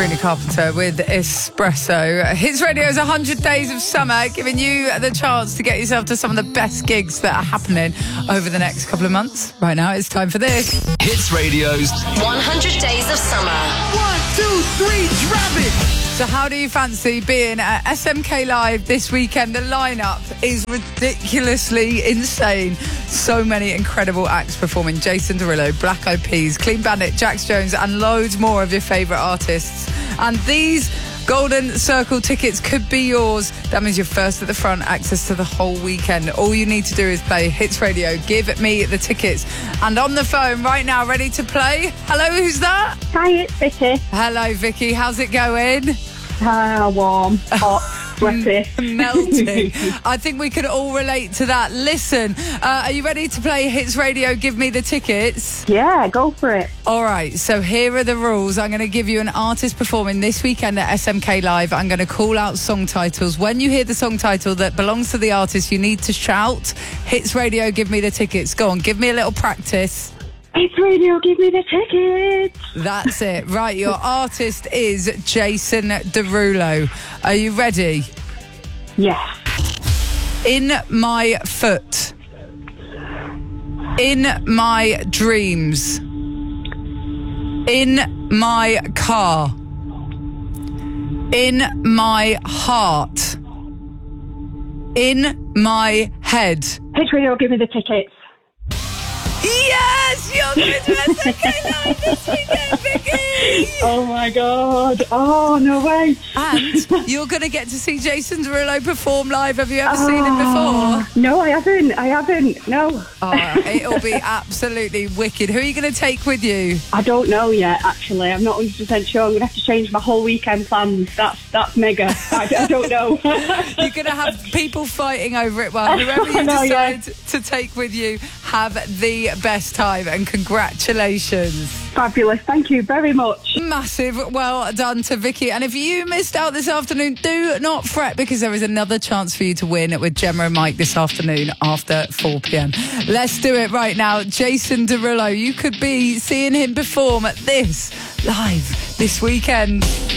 Sabrina Carpenter with Espresso. Hits Radio's 100 Days of Summer, giving you the chance to get yourself to some of the best gigs that are happening over the next couple of months. Right now, it's time for this. Hits Radio's 100 Days of Summer. 1, 2, 3, drop it! So how do you fancy being at SMK Live this weekend? The lineup is ridiculously insane. So many incredible acts performing. Jason Derulo, Black Eyed Peas, Clean Bandit, Jax Jones, and loads more of your favourite artists. And these Golden Circle tickets could be yours. That means you're first at the front, access to the whole weekend. All you need to do is play Hits Radio. Give me the tickets. And on the phone right now, ready to play. Hello, who's that? Hi, it's Vicky. Hello, Vicky. How's it going? Warm, hot, sweaty. Melting. I think we can all relate to that. Listen, are you ready to play Hits Radio? Give me the tickets. Yeah, go for it. All right, so here are the rules. I'm going to give you an artist performing this weekend at SMK Live. I'm going to call out song titles. When you hear the song title that belongs to the artist, you need to shout, Hits Radio, give me the tickets. Go on, give me a little practice. Hits Radio, give me the tickets. That's it. Right, your artist is Jason Derulo. Are you ready? Yes. In my foot. In my dreams. In my car. In my heart. In my head. Hits Radio, give me the tickets. Yes! You're going to SMK Live this weekend, Vicky! Oh my God. Oh, no way. And you're going to get to see Jason Derulo perform live. Have you ever seen him before? No, I haven't. No. Oh, it'll be absolutely wicked. Who are you going to take with you? I don't know yet, actually. I'm not 100% sure. I'm going to have to change my whole weekend plans. That's mega. I don't know. You're going to have people fighting over it. Well, whoever you decide to take with you, have the best time, and congratulations. Fabulous. Thank you very much. Massive well done to Vicky. And if you missed out this afternoon, do not fret, because there is another chance for you to win with Gemma and Mike this afternoon after 4 p.m. Let's do it right now. Jason Derulo, you could be seeing him perform at this live this weekend.